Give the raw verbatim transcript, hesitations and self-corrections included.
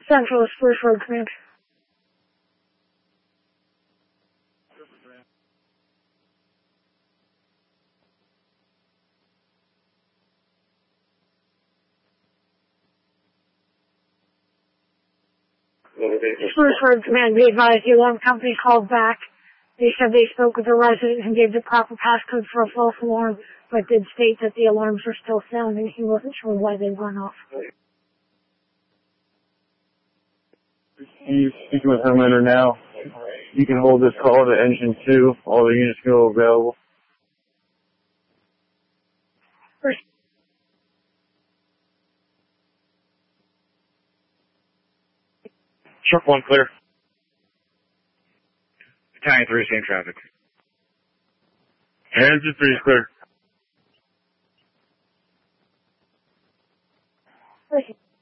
Central is First Road Command. First Road Command, be advised, the alarm company called back. They said they spoke with the resident and gave the proper passcode for a false alarm, but did state that the alarms were still sounding. He wasn't sure why they went off. You're speaking with Homelander now. You can hold this call to Engine two. All the units go available. First. Truck one clear. Battalion three, same traffic. Engine three is clear. First.